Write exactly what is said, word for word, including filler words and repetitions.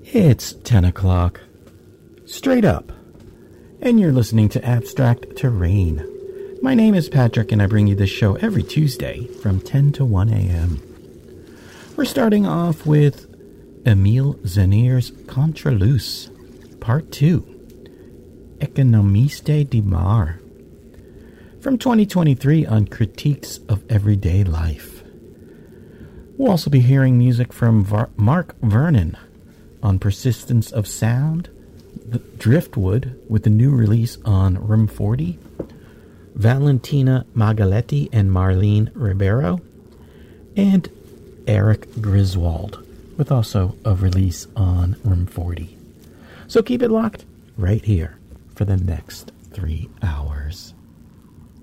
It's ten o'clock, straight up, and you're listening to Abstract Terrain. My name is Patrick, and I bring you this show every Tuesday from ten to one a.m. We're starting off with Emile Zenier's Contraluce, Part two, Economiste de Mar, from twenty twenty-three on Critiques of Everyday Life. We'll also be hearing music from Var- Mark Vernon on Persistence of Sound, the Driftwood with the new release on Room forty, Valentina Magaletti and Marlene Ribeiro, and Eric Griswold with also a release on Room forty. So keep it locked right here for the next three hours.